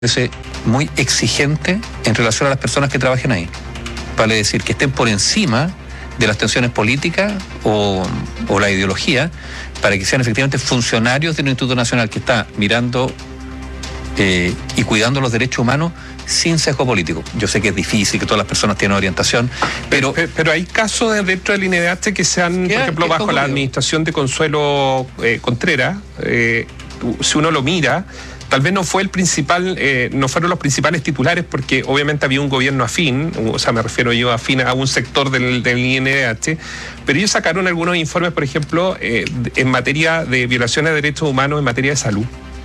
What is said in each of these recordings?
muy exigente en relación a las personas que trabajen ahí. Vale decir, que estén por encima de las tensiones políticas o la ideología, para que sean efectivamente funcionarios de un Instituto Nacional que está mirando y cuidando los derechos humanos sin sesgo político. Yo sé que es difícil, que todas las personas tienen orientación, pero hay casos dentro del INDH que se han, por ejemplo, bajo la administración de Consuelo Contreras, si uno lo mira, tal vez no fue el principal, no fueron los principales titulares, porque obviamente había un gobierno afín, o sea, me refiero yo afín a un sector del INDH, pero ellos sacaron algunos informes, por ejemplo, en materia de violaciones de derechos humanos, en materia de salud,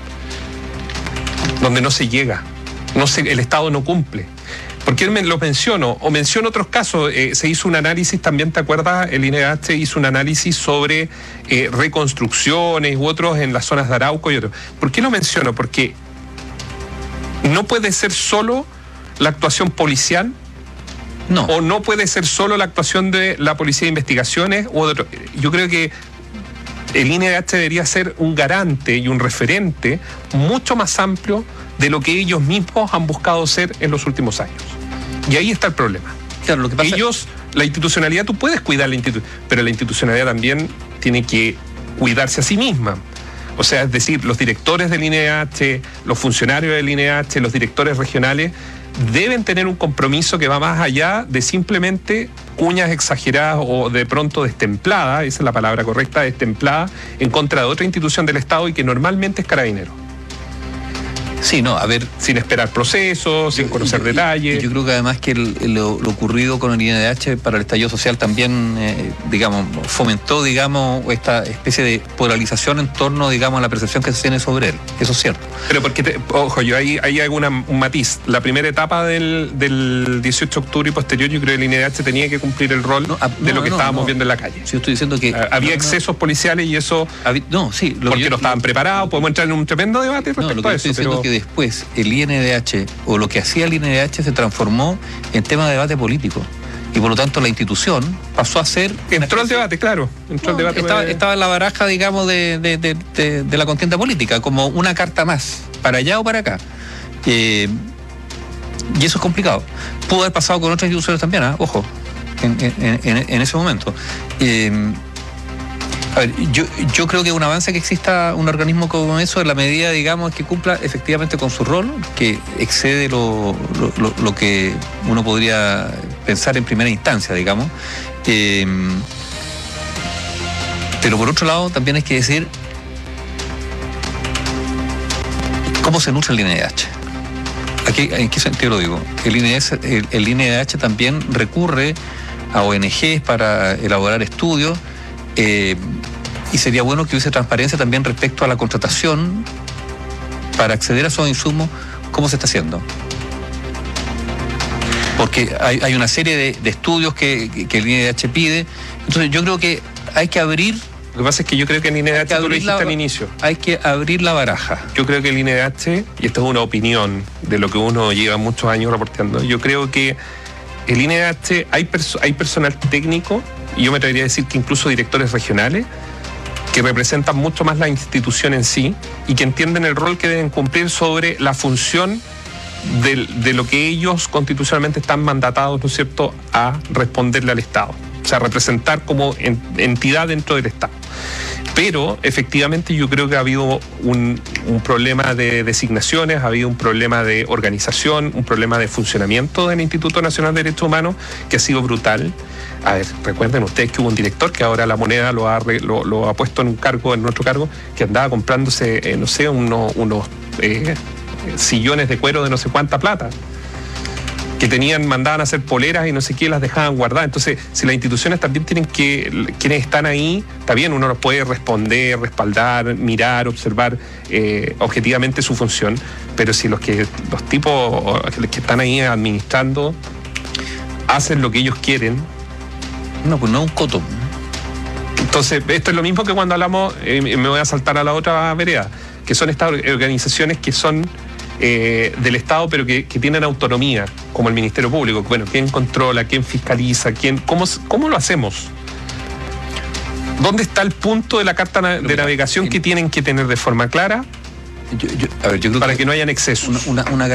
donde no se llega, el Estado no cumple. ¿Por qué lo menciono? O menciono otros casos. Se hizo un análisis, también te acuerdas, el INDH hizo un análisis sobre reconstrucciones u otros en las zonas de Arauco y otros. ¿Por qué lo menciono? Porque no puede ser solo la actuación policial, no. O no puede ser solo la actuación de la Policía de Investigaciones u otro. Yo creo que el INDH debería ser un garante y un referente mucho más amplio de lo que ellos mismos han buscado ser en los últimos años. Y ahí está el problema. Claro, lo que pasa la institucionalidad, tú puedes cuidar la institución, pero la institucionalidad también tiene que cuidarse a sí misma. O sea, es decir, los directores del INDH, los funcionarios del INDH, los directores regionales, deben tener un compromiso que va más allá de simplemente cuñas exageradas o de pronto destempladas, esa es la palabra correcta, destemplada, en contra de otra institución del Estado y que normalmente es Carabineros. Sí, no, a ver, sin esperar procesos, sin conocer detalles. Yo creo que además que lo ocurrido con el INDH para el estallido social también, fomentó, esta especie de polarización en torno, a la percepción que se tiene sobre él. Eso es cierto. Pero porque, ojo, hay un matiz. La primera etapa del 18 de octubre y posterior, yo creo que el INDH tenía que cumplir el rol de lo que estábamos viendo en la calle. Sí, yo estoy diciendo que había excesos policiales y eso... porque no estaban preparados, podemos entrar en un tremendo debate respecto a eso. Pero que después el INDH, o lo que hacía el INDH, se transformó en tema de debate político. Y por lo tanto la institución pasó a ser... Entró al debate, claro. Estaba en la baraja, de la contienda política, como una carta más, para allá o para acá. Y eso es complicado. Pudo haber pasado con otras instituciones también, ojo, en ese momento. A ver, yo creo que un avance que exista un organismo como eso, en la medida, que cumpla efectivamente con su rol, que excede lo que uno podría pensar en primera instancia, pero por otro lado, también hay que decir cómo se nutre el INDH. Aquí, ¿en qué sentido lo digo? El INDH también recurre a ONGs para elaborar estudios, y sería bueno que hubiese transparencia también respecto a la contratación para acceder a esos insumos, cómo se está haciendo. Porque hay una serie de estudios que el INDH pide. Entonces yo creo que hay que abrir... Lo que pasa es que yo creo que el INDH, tú lo dijiste al inicio, hay que abrir la baraja. Yo creo que el INDH, y esto es una opinión de lo que uno lleva muchos años reporteando, yo creo que el INDH, hay personal técnico, y yo me atrevería a decir que incluso directores regionales, que representan mucho más la institución en sí y que entienden el rol que deben cumplir sobre la función de lo que ellos constitucionalmente están mandatados, ¿no es cierto?, a responderle al Estado. O sea, representar como entidad dentro del Estado. Pero efectivamente yo creo que ha habido un problema de designaciones, ha habido un problema de organización, un problema de funcionamiento del Instituto Nacional de Derechos Humanos que ha sido brutal. A ver, recuerden ustedes que hubo un director que ahora La Moneda lo ha puesto en otro cargo, que andaba comprándose, unos sillones de cuero de no sé cuánta plata, que mandaban a hacer poleras y no sé qué, las dejaban guardadas. Entonces, si las instituciones también quienes están ahí, está bien, uno los puede responder, respaldar, mirar, observar objetivamente su función, pero si los tipos que están ahí administrando hacen lo que ellos quieren, no, pues no es un coto. Entonces, esto es lo mismo que cuando hablamos, me voy a saltar a la otra vereda, que son estas organizaciones que son del Estado, pero que tienen autonomía, como el Ministerio Público. Bueno, ¿quién controla? ¿Quién fiscaliza? ¿Cómo lo hacemos? ¿Dónde está el punto de la carta de navegación que tienen que tener de forma clara A ver, yo creo para que no hayan excesos. una